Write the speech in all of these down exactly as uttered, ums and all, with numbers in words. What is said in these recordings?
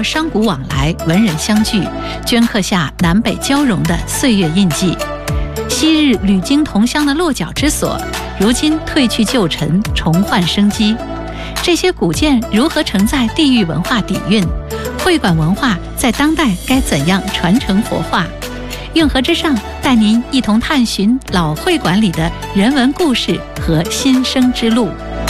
商贾往来，文人相聚，镌刻下南北交融的岁月印记。昔日旅经同乡的落脚之所，如今褪去旧尘，重焕生机。这些古建如何承载地域文化底蕴？会馆文化在当代该怎样传承活化？运河之上带您一同探寻老会馆里的人文故事和新生之路。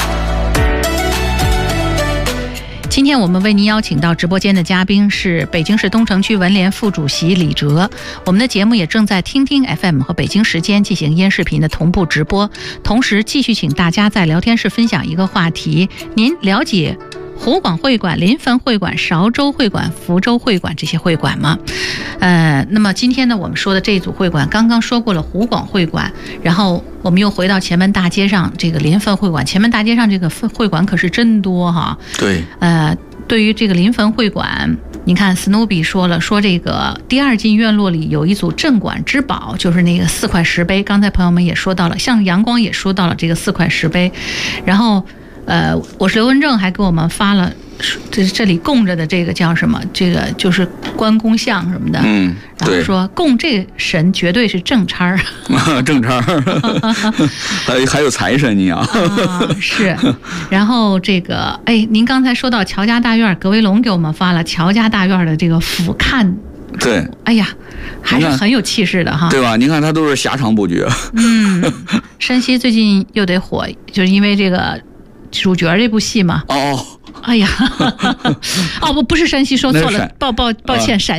今天我们为您邀请到直播间的嘉宾是北京市东城区文联副主席李哲。我们的节目也正在听听 F M 和北京时间进行音视频的同步直播，同时继续请大家在聊天室分享一个话题：您了解湖广会馆、临汾会馆、韶州会馆、福州会馆这些会馆吗？呃，那么今天呢，我们说的这一组会馆，刚刚说过了湖广会馆，然后我们又回到前门大街上这个临汾会馆。前门大街上这个会馆可是真多哈。 对。 呃，对于这个临汾会馆，你看史努比说了，说这个第二进院落里有一组镇馆之宝，就是那个四块石碑。刚才朋友们也说到了，像阳光也说到了这个四块石碑，然后。呃，我是刘文正，还给我们发了这这里供着的这个叫什么？这个就是关公像什么的。 嗯， 然后说供这神绝对是正差儿， 正差儿，还还有财神你啊。 啊，是。然后这个，哎，您刚才说到乔家大院，葛维龙给我们发了乔家大院的这个俯瞰。 对， 哎呀，还是很有气势的哈， 对吧？您看它都是狭长布局。 嗯，山西最近又得火，就是因为这个。主角这部戏嘛， 哦， 哎呀，哦不不是山西，说错了，抱抱抱歉，陕